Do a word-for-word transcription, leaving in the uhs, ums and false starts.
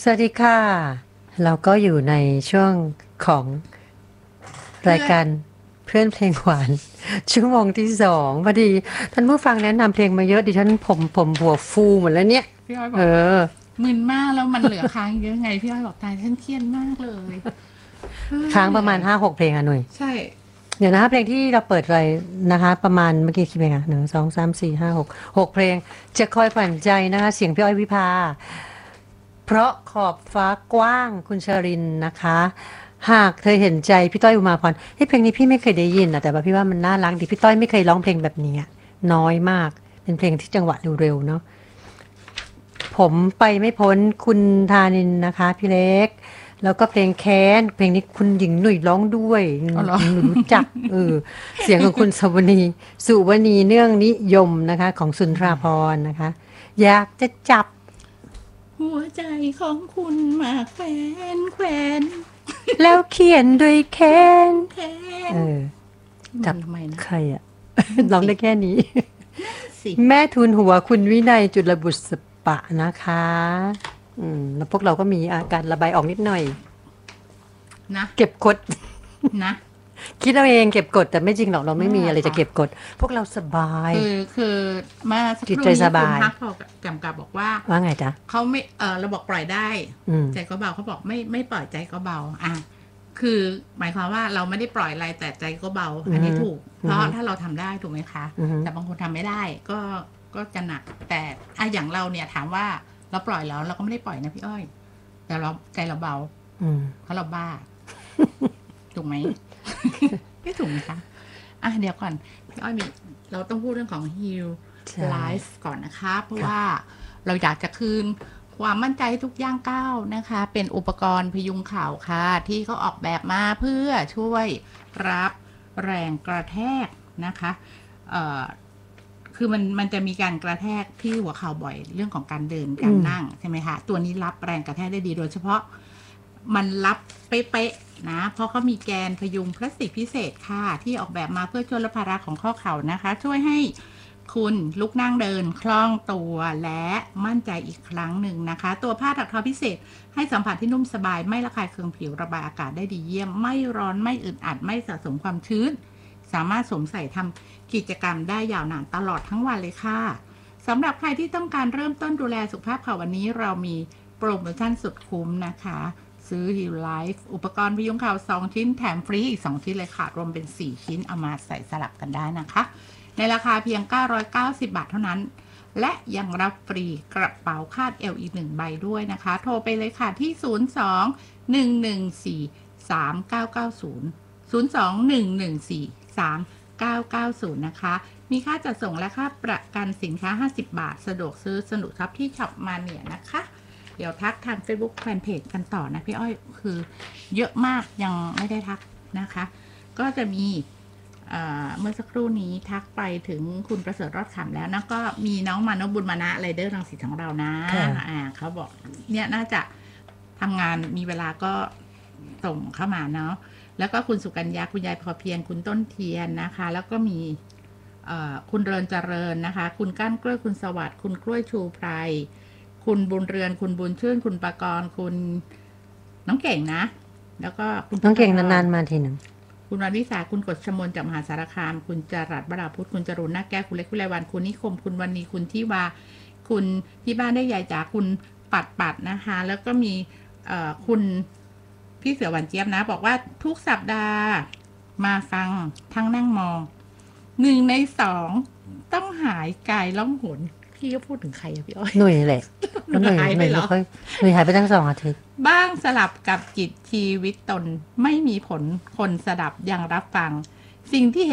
สวัสดีค่ะ เราก็อยู่ในช่วงของรายการเพื่อนเพลงหวานชั่วโมงที่สองพอดีท่านผู้ฟังแนะนำเพลงมาเยอะดิฉันผมผมหัวฟูหมดแล้วเนี่ยพี่อ้อยบเออกอมึนมากแล้วมันเหลือค้างเยอะไงพี่อ้อยบอกตายฉันเครียดมากเลยเฮ้ยค้างประมาณห้าหกเพลงอะหน่ยใช่เดี๋ยวนะคะเพลงที่เราเปิดไปนะคะ ประมาณเมื่อกี้กี่เพลงอะหนึ่งสองสามสี่ห้าหกหกเพลงจะคอยฝันใจนะคะเสียงพี่อ้อยวิภาเพราะขอบฟ้ากว้างคุณชรินนะคะ หากเธอเห็นใจพี่ต้อยอุมาพรเฮ้ยเพลงนี้พี่ไม่เคยได้ยินนะแต่ว่าพี่ว่ามันน่ารักดีพี่ต้อยไม่เคยร้องเพลงแบบนี้อะน้อยมากเป็นเพลงที่จังหวะเร็วๆเนาะผมไปไม่พ้นคุณธานินนะคะพี่เล็กแล้วก็เพลงแค้นเพลงนี้คุณหญิงหนุ่ยร้องด้วยหนูอ๋อเหรอรู้จักเออเสียงของคุณสวนีสุวณีเนื่องนิยมนะคะของสุนทราภรณ์นะคะอยากจะจับหัวใจของคุณมาแขวนแขวนแล้วเขียนด้วยแค้นแขเอนอมัจับนทำไมนะใครอะ ร้องสิได้แค่นี้สิแม่ทูลหัวคุณวินัยจุลบุษปะนะคะอืมแล้วพวกเราก็มีอาการระบายออกนิดหน่อยนะเก็บกดนะคิดเอาเองเก็บกดแต่ไม่จริงหรอกเราไม่มีอะไรจะไม่ค่ะเก็บกด พวกเราสบายคือคือเมื่อสักคจิตรู่ใจนี้สบายคุณฮักพอกำกับบอกว่าว่าไงจ๊ะเขาไม่เออเราบอกปล่อยได้อืมใจก็เบาเขาบอกไม่ไม่ปล่อยใจก็เบาอ่ะคือหมายความว่าเราไม่ได้ปล่อยอะไรแต่ใจก็เบาอันนี้ถูกเพราะถ้าเราทำได้ถูกไหมคะอือฮึแต่บางคนทำไม่ได้ก็ก็จะหนักแต่อ่ะอย่างเราเนี่ยถามว่าเราปล่อยแล้วเราก็ไม่ได้ปล่อยนะพี่อ้อยแต่เราใจเราเบาอืมเพราะเราบ้า ถูกไหม ไม่ถูกนะคะอ่ะเดี๋ยวก่อนพี่อ้อยมีเราต้องพูดเรื่องของ Heal ใช่ Life ก่อนนะคะ เพราะค่ะว่าเราอยากจะคืนความมั่นใจทุกย่างก้าวนะคะ เป็นอุปกรณ์พยุงเข่าค่ะ ที่เขาออกแบบมาเพื่อช่วยรับแรงกระแทกนะคะเอ่อคือมันมันจะมีการกระแทกที่หัวเข่าบ่อยเรื่องของการเดินการนั่งใช่ไหมคะตัวนี้รับแรงกระแทกได้ดีโดยเฉพาะ มันรับเป๊ะๆนะเพราะเขามีแกนพยุงพลาสติกพิเศษค่ะที่ออกแบบมาเพื่อช่วยลดภาระของข้อเข่านะคะช่วยให้คุณลุกนั่งเดินคล่องตัวและมั่นใจอีกครั้งหนึ่งนะคะตัวผ้าถักทอพิเศษให้สัมผัสที่นุ่มสบายไม่ระคายเคืองผิวระบายอากาศได้ดีเยี่ยมไม่ร้อนไม่อึดอัดไม่สะสมความชื้นสามารถสวมใส่ทำกิจกรรมได้ยาวนานตลอดทั้งวันเลยค่ะสำหรับใครที่ต้องการเริ่มต้นดูแลสุขภาพเข่าวันนี้เรามีโปรโมชั่นสุดคุ้มนะคะซื้อ Heal Life อุปกรณ์พยุงเข่าสองชิ้นแถมฟรีอีกสองชิ้นเลยค่ะรวมเป็นสี่ชิ้นเอามาใส่สลับกันได้นะคะในราคาเพียงเก้าร้อยเก้าสิบบาทเท่านั้นและยังรับฟรีกระเป๋าคาดเอวอีกหนึ่งใบด้วยนะคะโทรไปเลยค่ะที่ศูนย์ สอง หนึ่ง หนึ่ง สี่ สาม เก้า เก้า ศูนย์ ศูนย์ สอง หนึ่ง หนึ่ง สี่ สาม เก้า เก้า ศูนย์นะคะมีค่าจัดส่งและค่าประกันสินค้าห้าสิบบาทสะดวกซื้อสนุกช็อปที่ช็อปมาเนี่ยนะคะเดี๋ยวทักทาง Facebook Fanpage กันต่อนะพี่อ้อยคือเยอะมากยังไม่ได้ทักนะคะก็จะมีเมื่อสักครู่นี้ทักไปถึงคุณประเสริฐรอดขำแล้วนะก็มีน้องมานพบุญมานะไรเดอร์รังสิตของเรานะอ่าเขาบอกเนี่ยน่าจะทำงานมีเวลาก็ส่งเข้ามาเนาะแล้วก็คุณสุกัญญาคุณยายพอเพียงคุณต้นเทียนนะคะแล้วก็มีคุณเริญเจริญนะคะคุณก้านกล้วยคุณสวัสดิ์คุณกล้วยชูไพรคุณบุญเรือนคุณบุญชื่นคุณปากรคุณน้องเก่งนะแล้วก็คุณน้องเก่งนานๆมาทีหนึ่งคุณวันวิสาคุณกฤษมนจากมหาสารคามคุณจรัสบราพุทธคุณจรุณนาแก้วคุณเล็กคุณไรวันคุณนิคมคุณวันนีคุณที่วาคุณที่บ้านได้ยายจ๋าคุณปัดปัดนะคะแล้วก็มีคุณพี่เสือหวานเจี๊ยบนะบอกว่าทุกสัปดาห์มาฟังทั้งนั่งมองหนึ่งในสองต้องหายกายล่องหนพี่ก็พูดถึงใครอะพี่อ้อยหนุ่ยแหละหนุ่ยหนุ่ยไม่ค่อยหนุ่ยหายไปตั้งสองอาทิตย์บ้างสลับกับจิตชีวิตตนไม่มีผลคนสดับยังรับฟังสิ่งที่